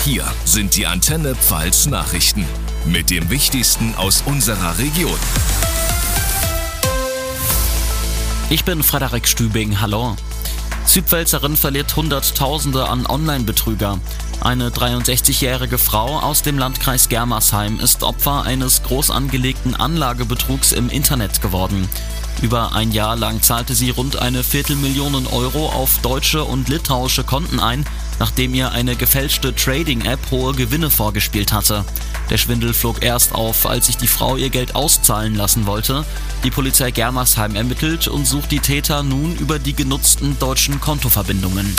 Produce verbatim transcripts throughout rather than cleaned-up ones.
Hier sind die Antenne Pfalz Nachrichten mit dem Wichtigsten aus unserer Region. Ich bin Frederik Stübing, hallo. Südpfälzerin verliert Hunderttausende an Online-Betrüger. Eine dreiundsechzigjährige Frau aus dem Landkreis Germersheim ist Opfer eines groß angelegten Anlagebetrugs im Internet geworden. Über ein Jahr lang zahlte sie rund eine Viertelmillion Euro auf deutsche und litauische Konten ein, nachdem ihr eine gefälschte Trading-App hohe Gewinne vorgespielt hatte. Der Schwindel flog erst auf, als sich die Frau ihr Geld auszahlen lassen wollte. Die Polizei Germersheim ermittelt und sucht die Täter nun über die genutzten deutschen Kontoverbindungen.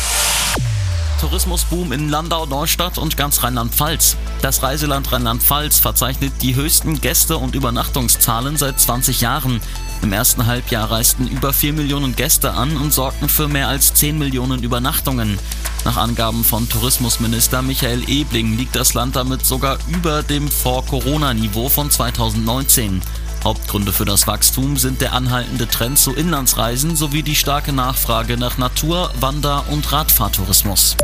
Tourismusboom in Landau, Neustadt und ganz Rheinland-Pfalz. Das Reiseland Rheinland-Pfalz verzeichnet die höchsten Gäste- und Übernachtungszahlen seit zwanzig Jahren. Im ersten Halbjahr reisten über vier Millionen Gäste an und sorgten für mehr als zehn Millionen Übernachtungen. Nach Angaben von Tourismusminister Michael Ebling liegt das Land damit sogar über dem Vor-Corona-Niveau von zweitausendneunzehn. Hauptgründe für das Wachstum sind der anhaltende Trend zu Inlandsreisen sowie die starke Nachfrage nach Natur-, Wander- und Radfahrtourismus.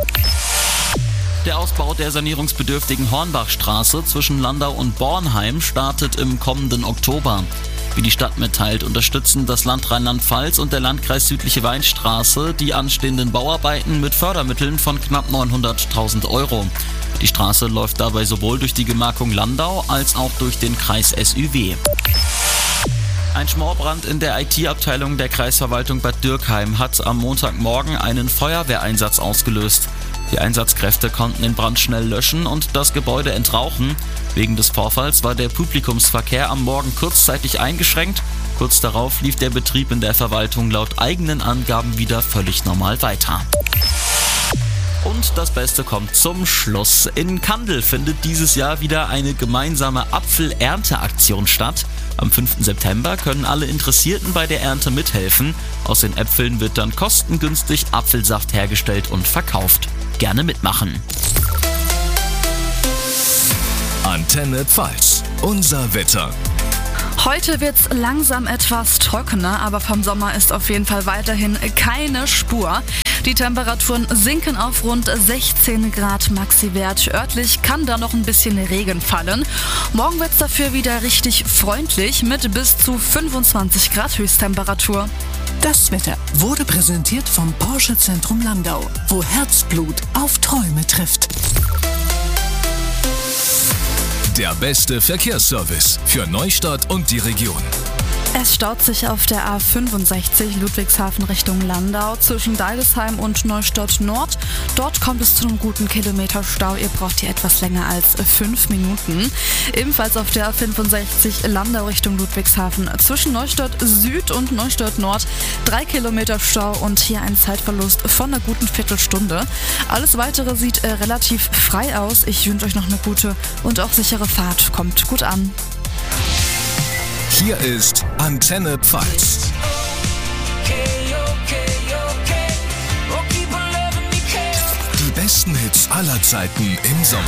Der Ausbau der sanierungsbedürftigen Hornbachstraße zwischen Landau und Bornheim startet im kommenden Oktober. Wie die Stadt mitteilt, unterstützen das Land Rheinland-Pfalz und der Landkreis Südliche Weinstraße die anstehenden Bauarbeiten mit Fördermitteln von knapp neunhunderttausend Euro. Die Straße läuft dabei sowohl durch die Gemarkung Landau als auch durch den Kreis S Ü W. Ein Schmorbrand in der I T-Abteilung der Kreisverwaltung Bad Dürkheim hat am Montagmorgen einen Feuerwehreinsatz ausgelöst. Die Einsatzkräfte konnten den Brand schnell löschen und das Gebäude entrauchen. Wegen des Vorfalls war der Publikumsverkehr am Morgen kurzzeitig eingeschränkt. Kurz darauf lief der Betrieb in der Verwaltung laut eigenen Angaben wieder völlig normal weiter. Und das Beste kommt zum Schluss. In Kandel findet dieses Jahr wieder eine gemeinsame Apfelernteaktion statt. Am fünften September können alle Interessierten bei der Ernte mithelfen. Aus den Äpfeln wird dann kostengünstig Apfelsaft hergestellt und verkauft. Gerne mitmachen. Antenne Pfalz, unser Wetter. Heute wird's langsam etwas trockener, aber vom Sommer ist auf jeden Fall weiterhin keine Spur. Die Temperaturen sinken auf rund sechzehn Grad Maxi-Wert. Örtlich kann da noch ein bisschen Regen fallen. Morgen wird's dafür wieder richtig freundlich mit bis zu fünfundzwanzig Grad Höchsttemperatur. Das Wetter wurde präsentiert vom Porsche Zentrum Landau, wo Herzblut auf Träume trifft. Der beste Verkehrsservice für Neustadt und die Region. Es staut sich auf der A fünfundsechzig Ludwigshafen Richtung Landau zwischen Deidesheim und Neustadt Nord. Dort kommt es zu einem guten Kilometer Stau. Ihr braucht hier etwas länger als fünf Minuten. Ebenfalls auf der A fünfundsechzig Landau Richtung Ludwigshafen zwischen Neustadt Süd und Neustadt Nord drei Kilometer Stau und hier ein Zeitverlust von einer guten Viertelstunde. Alles Weitere sieht äh, relativ frei aus. Ich wünsche euch noch eine gute und auch sichere Fahrt. Kommt gut an. Hier ist Antenne Pfalz. Die besten Hits aller Zeiten im Sommer.